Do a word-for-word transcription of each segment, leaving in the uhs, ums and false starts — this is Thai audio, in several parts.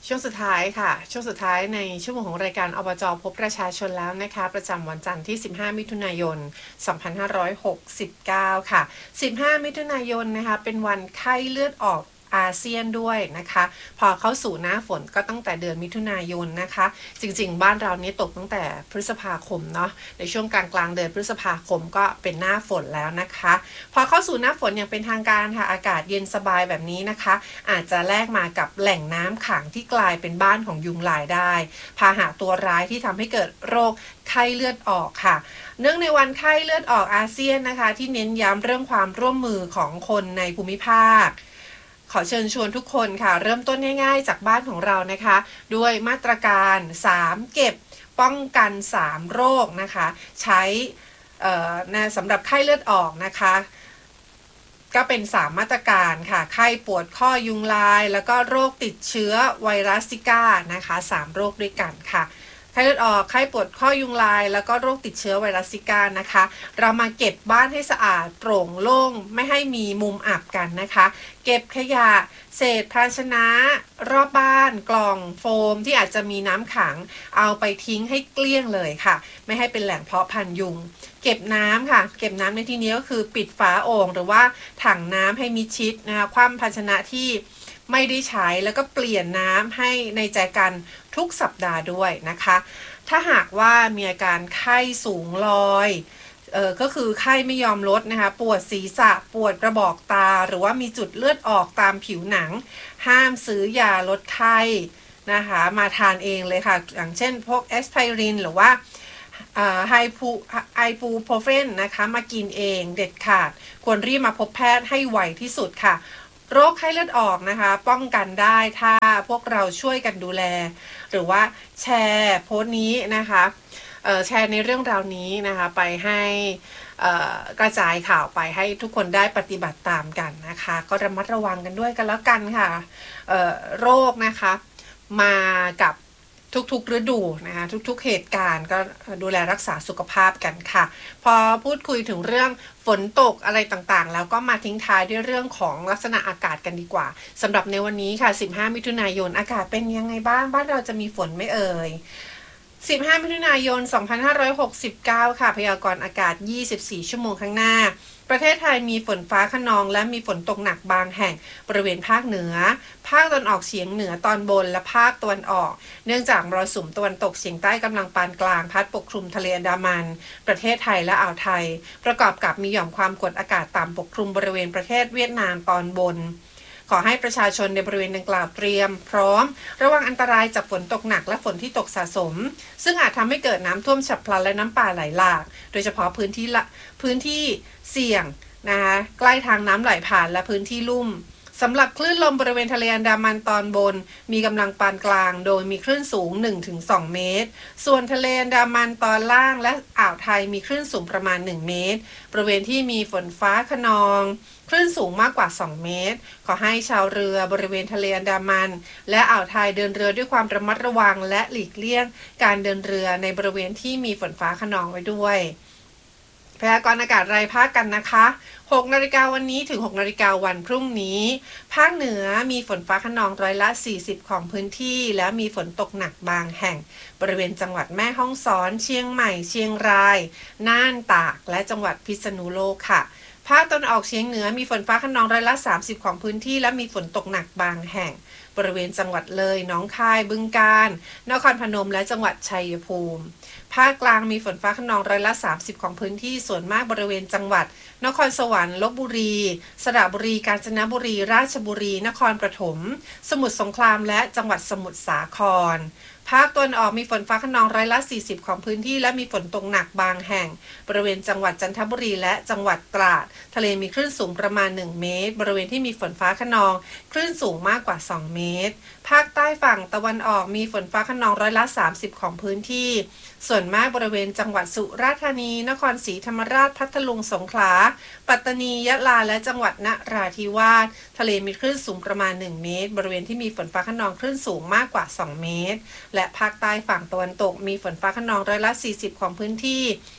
ช่วงสุดท้ายค่ะช่วงสุดท้ายในชั่วโมงของรายการอบจพบประชาชนแล้วนะคะประจำวันจันทร์ที่สิบห้ามิถุนายนสองพันห้าร้อยหกสิบเก้าค่ะสิบห้ามิถุนายนนะคะเป็นวันไข้เลือดออกอาเซียนด้วยนะคะพอเข้าสู่หน้าฝนก็ตั้งแต่เดือนมิถุนายนนะคะจริงๆบ้านเรานี้ตกตั้งแต่พฤษภาคมเนาะในช่วงกลางกลางเดือนพฤษภาคมก็เป็นหน้าฝนแล้วนะคะพอเข้าสู่หน้าฝนอย่างเป็นทางการค่ะอากาศเย็นสบายแบบนี้นะคะอาจจะแลกมากับแหล่งน้ำขังที่กลายเป็นบ้านของยุงลายได้พาหะตัวร้ายที่ทำให้เกิดโรคไข้เลือดออกค่ะเนื่องในวันไข้เลือดออกอาเซียนนะคะที่เน้นย้ำเรื่องความร่วมมือของคนในภูมิภาคขอเชิญชวนทุกคนค่ะเริ่มต้นง่ายๆจากบ้านของเรานะคะด้วยมาตรการสามเก็บป้องกันสามโรคนะคะใช้นะสำหรับไข้เลือดออกนะคะก็เป็นสามมาตรการค่ะไข้ปวดข้อยุงลายแล้วก็โรคติดเชื้อไวรัสซิก้านะคะสามโรคด้วยกันค่ะไข้เลือดออกไข้ปวดข้อยุงลายแล้วก็โรคติดเชื้อไวรัสซิก้านะคะเรามาเก็บบ้านให้สะอาดโปร่งโล่งไม่ให้มีมุมอับกันนะคะเก็บขยะเศษภาชนะรอบบ้านกล่องโฟมที่อาจจะมีน้ำขังเอาไปทิ้งให้เกลี้ยงเลยค่ะไม่ให้เป็นแหล่งเพาะพันธุ์ยุงเก็บน้ำค่ะเก็บน้ำในที่นี้ก็คือปิดฝาโอ่งหรือว่าถังน้ำให้มิดชิดนะคะคว่ำภาชนะที่ไม่ได้ใช้แล้วก็เปลี่ยนน้ำให้ในแจกันทุกสัปดาห์ด้วยนะคะถ้าหากว่ามีอาการไข้สูงลอยเออก็คือไข้ไม่ยอมลดนะคะปวดศีรษะปวดกระบอกตาหรือว่ามีจุดเลือดออกตามผิวหนังห้ามซื้อยาลดไข้นะคะมาทานเองเลยค่ะอย่างเช่นพวกแอสไพรินหรือว่าไฮพูไอปูโพรเฟนนะคะมากินเองเด็ดขาดควรรีบมาพบแพทย์ให้ไวที่สุดค่ะโรคไข้เลือดออกนะคะป้องกันได้ถ้าพวกเราช่วยกันดูแลหรือว่าแชร์โพสต์นี้นะคะแชร์ในเรื่องราวนี้นะคะไปให้กระจายข่าวไปให้ทุกคนได้ปฏิบัติตามกันนะคะก็ระมัดระวังกันด้วยกันแล้วกันค่ะโรคนะคะมากับทุกๆฤดูนะคะทุกๆเหตุการณ์ก็ดูแลรักษาสุขภาพกันค่ะพอพูดคุยถึงเรื่องฝนตกอะไรต่างๆแล้วก็มาทิ้งท้ายด้วยเรื่องของลักษณะอากาศกันดีกว่าสำหรับในวันนี้ค่ะสิบห้ามิถุนายนอากาศเป็นยังไงบ้างบ้านเราจะมีฝนไหมเอ่ยสิบห้ามิถุนายนสองพันห้าร้อยหกสิบเก้าค่ะพยากรณ์อากาศยี่สิบสี่ชั่วโมงข้างหน้าประเทศไทยมีฝนฟ้าคะนองและมีฝนตกหนักบางแห่งบริเวณภาคเหนือภาคตะวันออกเฉียงเหนือตอนบนและภาคตะวันออกเนื่องจากมรสุมตะวันตกเฉียงใต้กำลังปานกลางพัดปกคลุมทะเลอันดามันประเทศไทยและอ่าวไทยประกอบกับมีหย่อมความกดอากาศต่ำปกคลุมบริเวณประเทศเวียดนามตอนบนขอให้ประชาชนในบริเวณดังกล่าวเตรียมพร้อมระวังอันตรายจากฝนตกหนักและฝนที่ตกสะสมซึ่งอาจทำให้เกิดน้ำท่วมฉับพลันและน้ำป่าไหลหลากโดยเฉพาะพื้นที่ละพื้นที่เสี่ยงนะคะใกล้ทางน้ำไหลผ่านและพื้นที่ลุ่มสำหรับคลื่นลมบริเวณทะเลอันดามันตอนบนมีกำลังปานกลางโดยมีคลื่นสูง หนึ่งถึงสอง เมตรส่วนทะเลอันดามันตอนล่างและอ่าวไทยมีคลื่นสูงประมาณหนึ่งเมตรบริเวณที่มีฝนฟ้าคะนองคลื่นสูงมากกว่าสองเมตรขอให้ชาวเรือบริเวณทะเลอันดามันและอ่าวไทยเดินเรือด้วยความระมัดระวังและหลีกเลี่ยงการเดินเรือในบริเวณที่มีฝนฟ้าคะนองไว้ด้วยพยากรณ์อากาศรายภาคกันนะคะหกนาฬิกาวันนี้ถึงหกนาฬิกาวันพรุ่งนี้ภาคเหนือมีฝนฟ้าคะนองร้อยละสี่สิบของพื้นที่และมีฝนตกหนักบางแห่งบริเวณจังหวัดแม่ฮ่องสอนเชียงใหม่เชียงรายน่านตากและจังหวัดพิษณุโลกค่ะภาคตะวันออกเฉียงเหนือมีฝนฟ้าคะนองร้อยละสามสิบของพื้นที่และมีฝนตกหนักบางแห่งบริเวณจังหวัดเลยหนองคายบึงกาฬนครพนมและจังหวัดชัยภูมิภาคกลางมีฝนฟ้าคะนองร้อยละสามสิบของพื้นที่ส่วนมากบริเวณจังหวัดนครสวรรค์ลพบุรีสระบุรีกาญจนบุรีราชบุรีนครปฐมสมุทรสงครามและจังหวัดสมุทรสาครภาคตะวันออกมีฝนฟ้าคะนองร้อยละสี่สิบของพื้นที่และมีฝนตกหนักบางแห่งบริเวณจังหวัดจันทบุรีและจังหวัดตราดทะเลมีคลื่นสูงประมาณหนึ่งเมตรบริเวณที่มีฝนฟ้าคะนองคลื่นสูงมากกว่าสองเมตรภาคใต้ฝั่งตะวันออกมีฝนฟ้าคะนองร้อยละสามสิบของพื้นที่ส่วนมากบริเวณจังหวัดสุราษฎร์ธานีนครศรีธรรมราชพัทลุงสงขลาปัตตานียะลาและจังหวัดนราธิวาสทะเลมีคลื่นสูงประมาณหนึ่งเมตรบริเวณที่มีฝนฟ้าคะนองคลื่นสูงมากกว่าสองเมตรและภาคใต้ฝั่งตะวันตกมีฝนฟ้าคะนองร้อยละสี่สิบของพื้นที่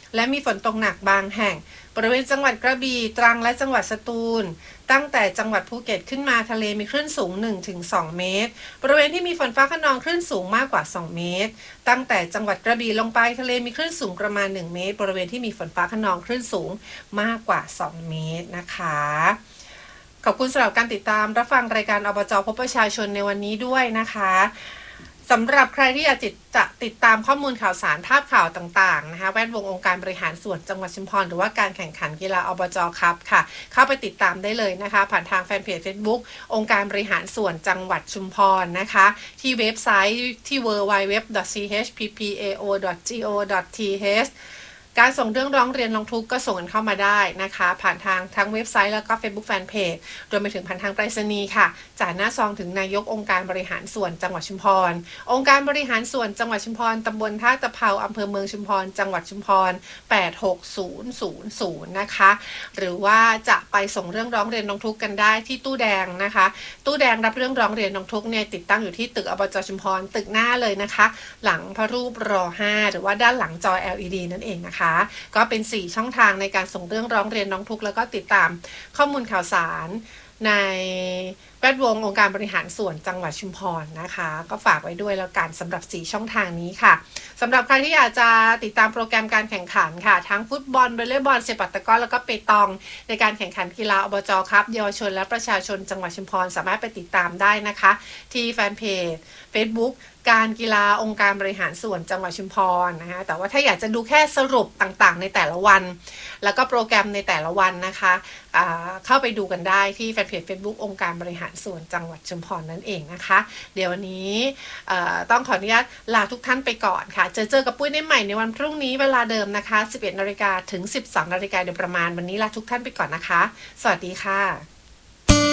และมีฝนตกหนักบางแห่งบริเวณจังหวัดกระบี่ตรังและจังหวัดสตูลตั้งแต่จังหวัดภูเก็ตขึ้นมาทะเลมีคลื่นสูง หนึ่งถึงสอง เมตรบริเวณที่มีฝนฟ้าคะนองคลื่นสูงมากกว่าสองเมตรตั้งแต่จังหวัดกระบี่ลงไปทะเลมีคลื่นสูงประมาณหนึ่งเมตรบริเวณที่มีฝนฟ้าคะนองคลื่นสูงมากกว่าสองเมตรนะคะขอบคุณสำหรับการติดตามรับฟังรายการอบจ.พบประชาชนในวันนี้ด้วยนะคะสำหรับใครที่อยากจะติดตามข้อมูลข่าวสารภาพข่าวต่างๆนะคะแวดวงองค์การบริหารส่วนจังหวัดชุมพรหรือว่าการแข่งขันกีฬาอบจ.ครับค่ะเข้าไปติดตามได้เลยนะคะผ่านทางแฟนเพจ Facebook องค์การบริหารส่วนจังหวัดชุมพรนะคะที่เว็บไซต์ที่ ดับเบิลยู ดับเบิลยู ดับเบิลยู ดอท ซี เอช พี พี เอ โอ ดอท จี โอ ดอท ที เอชการส่งเรื่องร้องเรียนร้องทุกข์ก็ส่งกันเข้ามาได้นะคะผ่านทางทั้งเว็บไซต์แล้วก็ Facebook Fanpage รวมไปถึงผ่านทางไปรษณีย์ค่ะจ่ายหน้าซองถึงนายกองค์การบริหารส่วนจังหวัดชุมพรองค์การบริหารส่วนจังหวัดชุมพรตำบลท่าตะเภาอำเภอเมืองชุมพรจังหวัดชุมพรแปดหกศูนย์ศูนย์ศูนย์นะคะหรือว่าจะไปส่งเรื่องร้องเรียนร้องทุกข์กันได้ที่ตู้แดงนะคะตู้แดงรับเรื่องร้องเรียนร้องทุกข์เนี่ยติดตั้งอยู่ที่ตึกอบจ.ชุมพรตึกหน้าเลยนะคะหลังพระรูปร ห้า หรือว่าด้านหลังจอ แอล อี ดี นั่นเองนะคะก็เป็นสี่ช่องทางในการส่งเรื่องร้องเรียนร้องทุกข์แล้วก็ติดตามข้อมูลข่าวสารในแวดวงองค์การบริหารส่วนจังหวัดชุมพรนะคะก็ฝากไว้ด้วยแล้วกันสำหรับสี่ช่องทางนี้ค่ะสำหรับใครที่อยากจะติดตามโปรแกรมการแข่งขันค่ะทั้งฟุตบอลวอลเลย์บอลเซปัตตะกร้อแล้วก็เปตองในการแข่งขันกีฬาอบจ.ครับเยาวชนและประชาชนจังหวัดชุมพรสามารถไปติดตามได้นะคะที่แฟนเพจ Facebookการกีฬาองค์การบริหารส่วนจังหวัดชุมพรนะคะแต่ว่าถ้าอยากจะดูแค่สรุปต่างๆในแต่ละวันแล้วก็โปรแกรมในแต่ละวันนะคะเข้าไปดูกันได้ที่แฟนเพจ Facebook องค์การบริหารส่วนจังหวัดชุมพรนั่นเองนะคะเดี๋ยววันนี้ต้องขออนุญาตลาทุกท่านไปก่อนค่ะเจอเจอกับปุ้ยได้ใหม่ในวันพรุ่งนี้เวลาเดิมนะคะ สิบเอ็ดนาฬิกาถึง สิบสองนาฬิกาโดยประมาณวันนี้ลาทุกท่านไปก่อนนะคะสวัสดีค่ะ